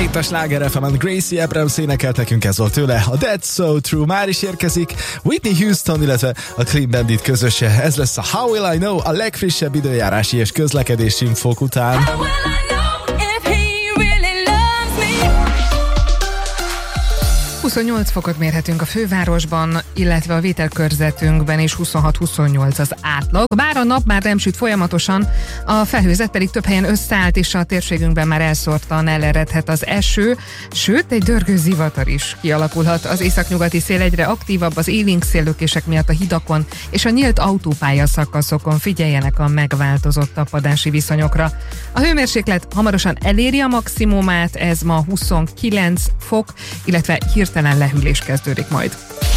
Itt a Sláger FM-en Gracie Abrams énekelt nekünk, ez volt tőle. A That's So True már is érkezik. Whitney Houston, illetve a Clean Bandit közöse. Ez lesz a How Will I Know a legfrissebb időjárási és közlekedési infók után. 28 fokot mérhetünk a fővárosban, illetve a vételkörzetünkben is 26-28 az átlag. Bár a nap már nem süt folyamatosan, a felhőzet pedig több helyen összeállt, és a térségünkben már elszórtan eleredhet az eső, sőt egy dörgő zivatar is kialakulhat. Az északnyugati szél egyre aktívabb, az élénk széllökések miatt a hidakon és a nyílt autópálya szakaszokon figyeljenek a megváltozott tapadási viszonyokra. A hőmérséklet hamarosan eléri a maximumát, ez ma 29 fok, illetve hirtelen lehűlés kezdődik majd.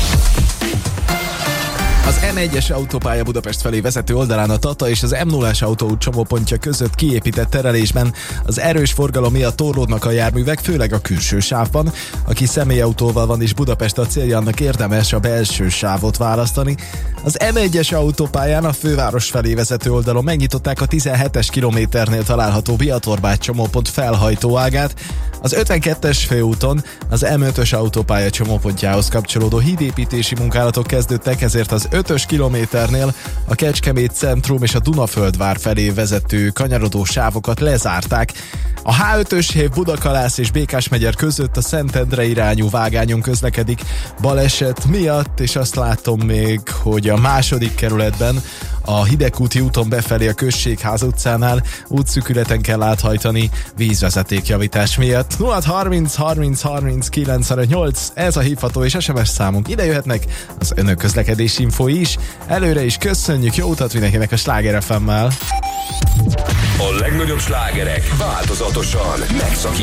Az M1-es autópálya Budapest felé vezető oldalán a Tata és az M0-as autóút csomópontja között kiépített terelésben az erős forgalom miatt torlódnak a járművek, főleg a külső sávban. Aki személyautóval van és Budapest a célja, annak érdemes a belső sávot választani. Az M1-es autópályán a főváros felé vezető oldalon megnyitották a 17-es kilométernél található Biatorbágy csomópont felhajtóágát. Az 52-es főúton az M5-ös autópálya csomópontjához kapcsolódó hídépítési munkálatok kezdődtek, ezért az 5-ös kilométernél a Kecskemét centrum és a Dunaföldvár felé vezető kanyarodó sávokat lezárták. A H5-ös hév Budakalász és Békásmegyer között a Szentendre irányú vágányon közlekedik baleset miatt, és azt látom még, hogy a második kerületben a Hidegkúti úton befelé a Községház utcánál útszűkületen kell áthajtani vízvezetékjavítás miatt. 0630 30 30 958, ez a hívható és SMS számunk. Ide jöhetnek az önök közlekedési infói is. Előre is köszönjük, jó utat mindenkinek a Sláger FM-mel. A legnagyobb slágerek változatosan megszakítva.